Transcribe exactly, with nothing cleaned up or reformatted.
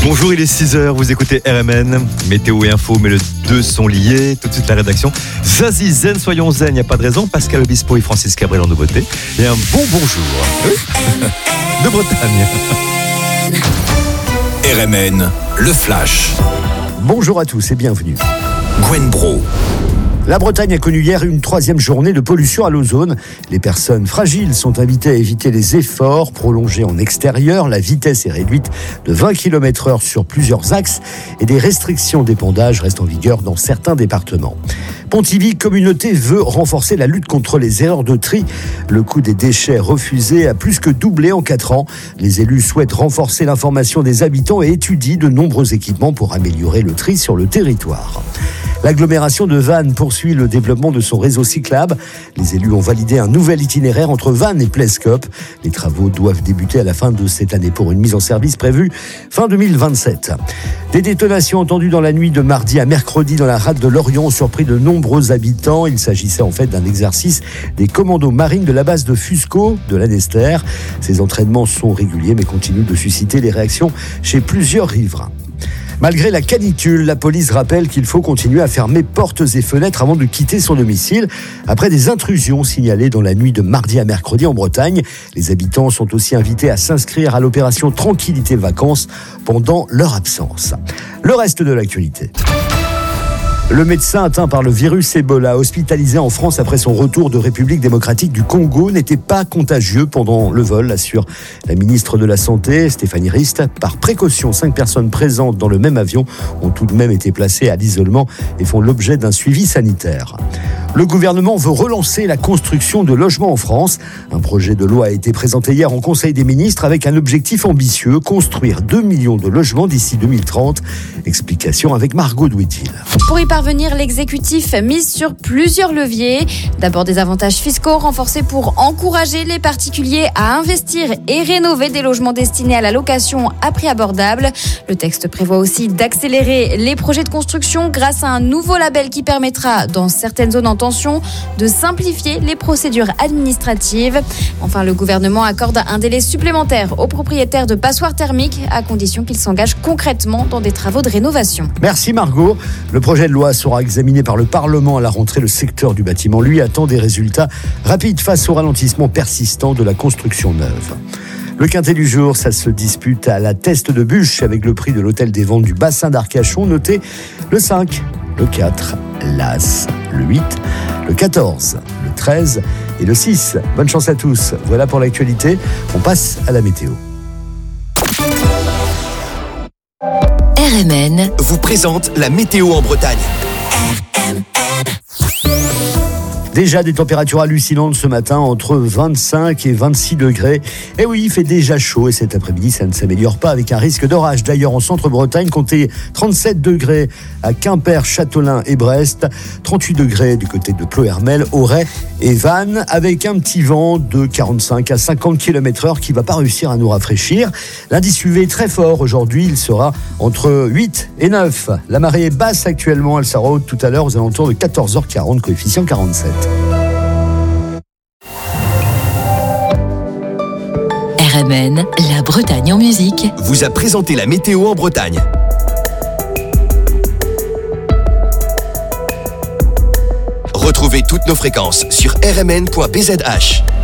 Bonjour, il est six heures, vous écoutez R M N, météo et info, mais les deux sont liés. Tout de suite la rédaction. Zazie, zen, soyons zen, il n'y a pas de raison. Pascal Obispo et Francis Cabrel en nouveauté. Et un bon bonjour de Bretagne. R M N, le flash. Bonjour à tous et bienvenue. Gwen Bro. La Bretagne a connu hier une troisième journée de pollution à l'ozone. Les personnes fragiles sont invitées à éviter les efforts prolongés en extérieur. La vitesse est réduite de vingt kilomètres heure sur plusieurs axes et des restrictions d'épandage restent en vigueur dans certains départements. Pontivy Communauté veut renforcer la lutte contre les erreurs de tri. Le coût des déchets refusés a plus que doublé en quatre ans. Les élus souhaitent renforcer l'information des habitants et étudient de nombreux équipements pour améliorer le tri sur le territoire. L'agglomération de Vannes poursuit le développement de son réseau cyclable. Les élus ont validé un nouvel itinéraire entre Vannes et Plescope. Les travaux doivent débuter à la fin de cette année pour une mise en service prévue fin deux mille vingt-sept. Des détonations entendues dans la nuit de mardi à mercredi dans la rade de Lorient ont surpris de nombreux habitants. Il s'agissait en fait d'un exercice des commandos marines de la base de Fusco de l'Anester. Ces entraînements sont réguliers mais continuent de susciter des réactions chez plusieurs riverains. Malgré la canicule, la police rappelle qu'il faut continuer à fermer portes et fenêtres avant de quitter son domicile. Après des intrusions signalées dans la nuit de mardi à mercredi en Bretagne, les habitants sont aussi invités à s'inscrire à l'opération Tranquillité Vacances pendant leur absence. Le reste de l'actualité. Le médecin atteint par le virus Ebola, hospitalisé en France après son retour de République démocratique du Congo, n'était pas contagieux pendant le vol, assure la ministre de la Santé, Stéphanie Rist. Par précaution, cinq personnes présentes dans le même avion ont tout de même été placées à l'isolement et font l'objet d'un suivi sanitaire. Le gouvernement veut relancer la construction de logements en France. Un projet de loi a été présenté hier en Conseil des ministres avec un objectif ambitieux, construire deux millions de logements d'ici deux mille trente. Explication avec Margot Douitil. Pour y parvenir, l'exécutif mise sur plusieurs leviers. D'abord des avantages fiscaux renforcés pour encourager les particuliers à investir et rénover des logements destinés à la location à prix abordable. Le texte prévoit aussi d'accélérer les projets de construction grâce à un nouveau label qui permettra, dans certaines zones en tension, de simplifier les procédures administratives. Enfin, le gouvernement accorde un délai supplémentaire aux propriétaires de passoires thermiques à condition qu'ils s'engagent concrètement dans des travaux de rénovation. Merci Margot. Le projet de loi sera examiné par le Parlement à la rentrée. Le secteur du bâtiment, lui, attend des résultats rapides face au ralentissement persistant de la construction neuve. Le quintet du jour, ça se dispute à la Teste de Bûche avec le prix de l'hôtel des ventes du bassin d'Arcachon noté le cinq, le quatre, l'As, le huit, le quatorze, le treize et le six. Bonne chance à tous. Voilà pour l'actualité. On passe à la météo. R M N vous présente la météo en Bretagne. Déjà des températures hallucinantes ce matin, entre vingt-cinq et vingt-six degrés. Et oui, il fait déjà chaud et cet après-midi, ça ne s'améliore pas avec un risque d'orage. D'ailleurs, en centre-Bretagne, comptez trente-sept degrés à Quimper, Châtelain et Brest, trente-huit degrés du côté de Ploërmel, Auray et Vannes, avec un petit vent de quarante-cinq à cinquante kilomètres heure qui ne va pas réussir à nous rafraîchir. L'indice U V est très fort aujourd'hui, il sera entre huit et neuf. La marée est basse actuellement, elle sera haute tout à l'heure aux alentours de quatorze heures quarante, coefficient quarante-sept. R M N, la Bretagne en musique, vous a présenté la météo en Bretagne. Retrouvez toutes nos fréquences sur r m n point b z h.